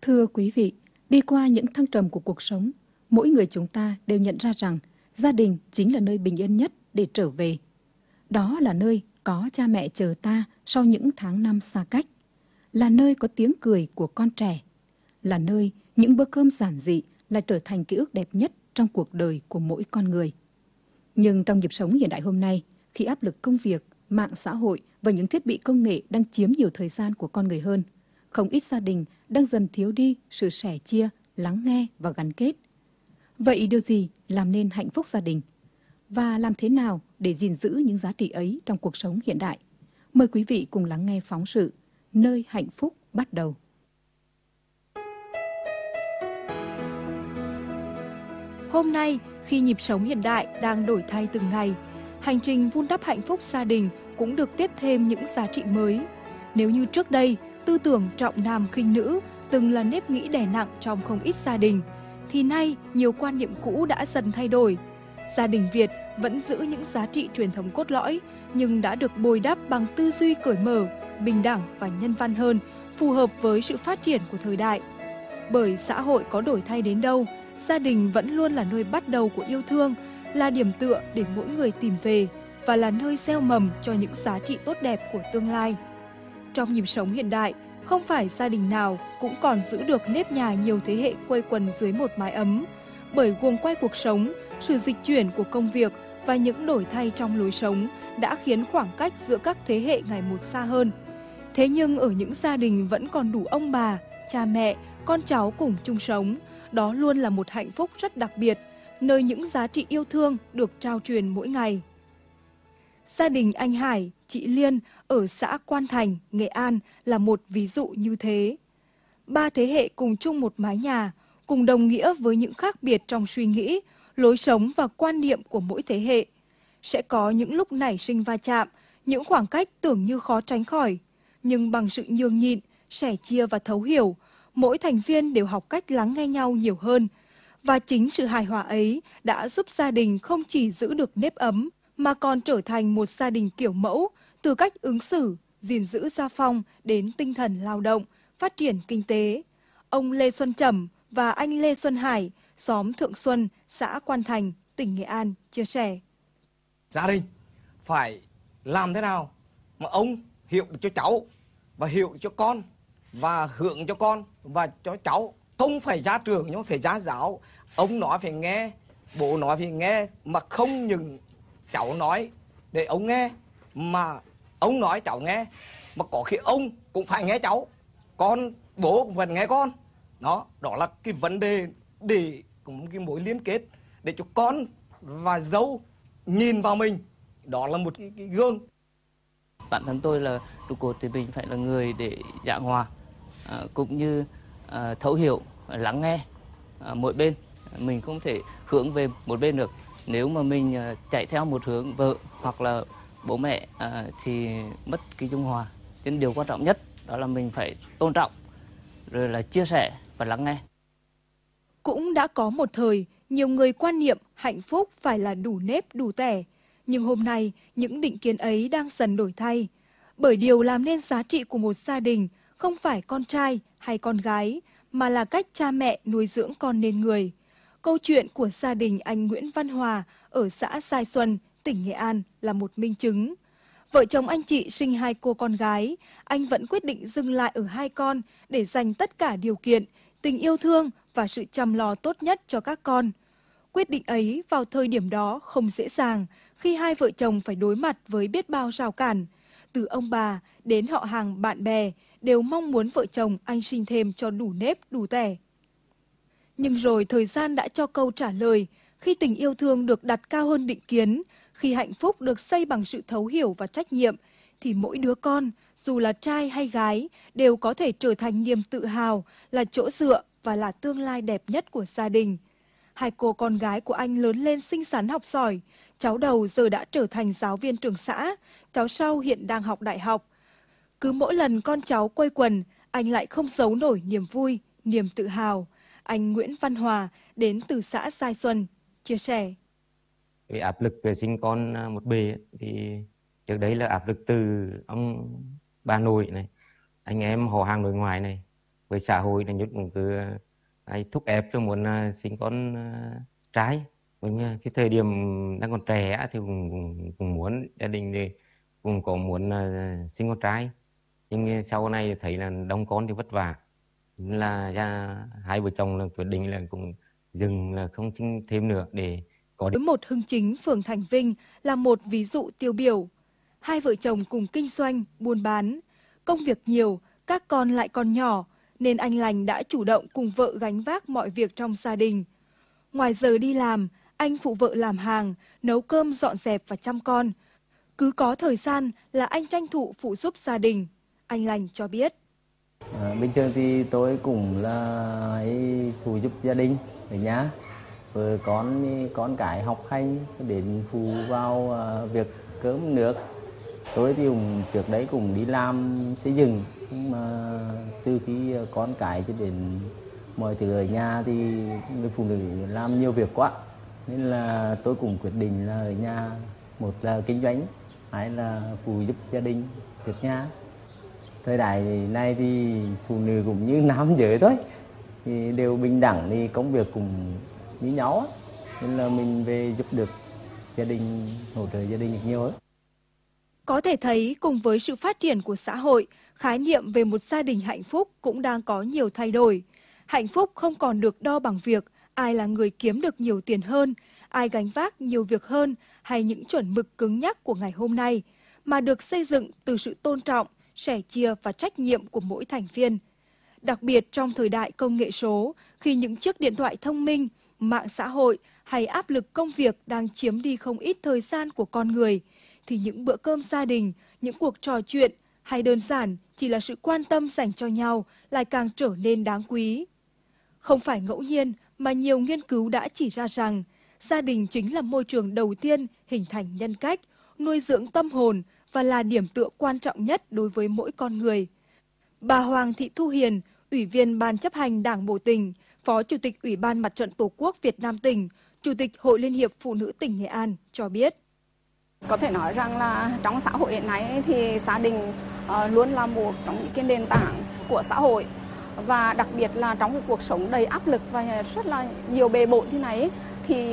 Thưa quý vị, đi qua những thăng trầm của cuộc sống, mỗi người chúng ta đều nhận ra rằng gia đình chính là nơi bình yên nhất để trở về. Đó là nơi có cha mẹ chờ ta sau những tháng năm xa cách, là nơi có tiếng cười của con trẻ, là nơi những bữa cơm giản dị lại trở thành ký ức đẹp nhất trong cuộc đời của mỗi con người. Nhưng trong nhịp sống hiện đại hôm nay, khi áp lực công việc, mạng xã hội và những thiết bị công nghệ đang chiếm nhiều thời gian của con người hơn, không ít gia đình đang dần thiếu đi sự sẻ chia, lắng nghe và gắn kết. Vậy điều gì làm nên hạnh phúc gia đình? Và làm thế nào để gìn giữ những giá trị ấy trong cuộc sống hiện đại? Mời quý vị cùng lắng nghe phóng sự Nơi hạnh phúc bắt đầu. Hôm nay, khi nhịp sống hiện đại đang đổi thay từng ngày, hành trình vun đắp hạnh phúc gia đình cũng được tiếp thêm những giá trị mới. Nếu như trước đây, tư tưởng trọng nam khinh nữ từng là nếp nghĩ đè nặng trong không ít gia đình, thì nay nhiều quan niệm cũ đã dần thay đổi. Gia đình Việt vẫn giữ những giá trị truyền thống cốt lõi, nhưng đã được bồi đắp bằng tư duy cởi mở, bình đẳng và nhân văn hơn, phù hợp với sự phát triển của thời đại. Bởi xã hội có đổi thay đến đâu, gia đình vẫn luôn là nơi bắt đầu của yêu thương, là điểm tựa để mỗi người tìm về và là nơi gieo mầm cho những giá trị tốt đẹp của tương lai. Trong nhịp sống hiện đại, không phải gia đình nào cũng còn giữ được nếp nhà nhiều thế hệ quây quần dưới một mái ấm. Bởi guồng quay cuộc sống, sự dịch chuyển của công việc và những đổi thay trong lối sống đã khiến khoảng cách giữa các thế hệ ngày một xa hơn. Thế nhưng ở những gia đình vẫn còn đủ ông bà, cha mẹ, con cháu cùng chung sống, đó luôn là một hạnh phúc rất đặc biệt, nơi những giá trị yêu thương được trao truyền mỗi ngày. Gia đình anh Hải, chị Liên ở xã Quan Thành, Nghệ An là một ví dụ như thế. 3 thế hệ cùng chung một mái nhà, cùng đồng nghĩa với những khác biệt trong suy nghĩ, lối sống và quan niệm của mỗi thế hệ. Sẽ có những lúc nảy sinh va chạm, những khoảng cách tưởng như khó tránh khỏi. Nhưng bằng sự nhường nhịn, sẻ chia và thấu hiểu, mỗi thành viên đều học cách lắng nghe nhau nhiều hơn. Và chính sự hài hòa ấy đã giúp gia đình không chỉ giữ được nếp ấm, mà còn trở thành một gia đình kiểu mẫu, từ cách ứng xử, gìn giữ gia phong đến tinh thần lao động, phát triển kinh tế. Ông Lê Xuân Trầm và anh Lê Xuân Hải, xóm Thượng Xuân, xã Quan Thành, tỉnh Nghệ An chia sẻ. Gia đình phải làm thế nào mà ông hiểu được cho cháu và hiểu cho con và hướng cho con và cho cháu. Không phải gia trưởng nhưng mà phải gia giáo. Ông nói phải nghe, bố nói phải nghe, mà không những cháu nói để ông nghe, mà ông nói cháu nghe, mà có khi ông cũng phải nghe cháu, bố cũng vẫn nghe con. Đó là cái vấn đề để có một cái mối liên kết để cho con và dâu nhìn vào mình. Đó là một cái gương. Bản thân tôi là trụ cột thì mình phải là người để giảng hòa, cũng như thấu hiểu, lắng nghe mỗi bên. Mình không thể hướng về một bên được. Nếu mà mình chạy theo một hướng, vợ hoặc là bố mẹ thì mất cái dung hòa. Nên điều quan trọng nhất đó là mình phải tôn trọng, rồi là chia sẻ và lắng nghe. Cũng đã có một thời, nhiều người quan niệm hạnh phúc phải là đủ nếp đủ tẻ. Nhưng hôm nay, những định kiến ấy đang dần đổi thay. Bởi điều làm nên giá trị của một gia đình không phải con trai hay con gái, mà là cách cha mẹ nuôi dưỡng con nên người. Câu chuyện của gia đình anh Nguyễn Văn Hòa ở xã Giai Xuân, tỉnh Nghệ An là một minh chứng. Vợ chồng anh chị sinh 2 cô con gái, anh vẫn quyết định dừng lại ở 2 con để dành tất cả điều kiện, tình yêu thương và sự chăm lo tốt nhất cho các con. Quyết định ấy vào thời điểm đó không dễ dàng khi hai vợ chồng phải đối mặt với biết bao rào cản. Từ ông bà đến họ hàng bạn bè đều mong muốn vợ chồng anh sinh thêm cho đủ nếp đủ tẻ. Nhưng rồi thời gian đã cho câu trả lời, khi tình yêu thương được đặt cao hơn định kiến, khi hạnh phúc được xây bằng sự thấu hiểu và trách nhiệm, thì mỗi đứa con, dù là trai hay gái, đều có thể trở thành niềm tự hào, là chỗ dựa và là tương lai đẹp nhất của gia đình. 2 cô con gái của anh lớn lên xinh xắn học giỏi, cháu đầu giờ đã trở thành giáo viên trường xã, cháu sau hiện đang học đại học. Cứ mỗi lần con cháu quây quần, anh lại không giấu nổi niềm vui, niềm tự hào. Anh Nguyễn Văn Hòa đến từ xã Giai Xuân chia sẻ. Cái áp lực về sinh con một bề thì trước đấy là áp lực từ ông bà nội này, anh em họ hàng nội ngoại này, với xã hội là nhút cũng cứ thúc ép cho muốn sinh con trai. Mình cái thời điểm đang còn trẻ thì cũng muốn gia đình thì cũng có muốn sinh con trai, nhưng sau này thấy là đông con thì vất vả, là hai vợ chồng là quyết định là cũng dừng, là không sinh thêm nữa để có Với một Hưng Chính, phường Thành Vinh là một ví dụ tiêu biểu. Hai vợ chồng cùng kinh doanh, buôn bán, công việc nhiều, các con lại còn nhỏ, nên anh Lành đã chủ động cùng vợ gánh vác mọi việc trong gia đình. Ngoài giờ đi làm, anh phụ vợ làm hàng, nấu cơm, dọn dẹp và chăm con. Cứ có thời gian là anh tranh thủ phụ giúp gia đình. Anh Lành cho biết. Bình thường thì tôi cũng là phụ giúp gia đình ở nhà. Vợ con cái học hành đến phụ vào việc cơm nước. Tôi thì trước đấy cũng đi làm xây dựng, nhưng mà từ khi con cái cho đến mọi thứ ở nhà thì người phụ nữ làm nhiều việc quá, nên là tôi cũng quyết định là ở nhà, một là kinh doanh, hai là phụ giúp gia đình việc nhà. Thời đại này thì phụ nữ cũng như nam giới thôi, thì đều bình đẳng, thì công việc cũng như nhau, nên là mình về giúp được gia đình, hỗ trợ gia đình được nhiều ấy. Có thể thấy cùng với sự phát triển của xã hội, khái niệm về một gia đình hạnh phúc cũng đang có nhiều thay đổi. Hạnh phúc không còn được đo bằng việc ai là người kiếm được nhiều tiền hơn, ai gánh vác nhiều việc hơn hay những chuẩn mực cứng nhắc của ngày hôm nay, mà được xây dựng từ sự tôn trọng, sẻ chia và trách nhiệm của mỗi thành viên. Đặc biệt trong thời đại công nghệ số, khi những chiếc điện thoại thông minh, mạng xã hội hay áp lực công việc đang chiếm đi không ít thời gian của con người, thì những bữa cơm gia đình, những cuộc trò chuyện hay đơn giản chỉ là sự quan tâm dành cho nhau lại càng trở nên đáng quý. Không phải ngẫu nhiên mà nhiều nghiên cứu đã chỉ ra rằng gia đình chính là môi trường đầu tiên hình thành nhân cách, nuôi dưỡng tâm hồn và là điểm tựa quan trọng nhất đối với mỗi con người. Bà Hoàng Thị Thu Hiền, Ủy viên Ban chấp hành Đảng Bộ tỉnh, Phó Chủ tịch Ủy ban Mặt trận Tổ quốc Việt Nam tỉnh, Chủ tịch Hội Liên hiệp Phụ nữ tỉnh Nghệ An cho biết. Có thể nói rằng là trong xã hội hiện nay thì gia đình luôn là một trong những cái nền tảng của xã hội, và đặc biệt là trong cái cuộc sống đầy áp lực và rất là nhiều bề bộn thế này thì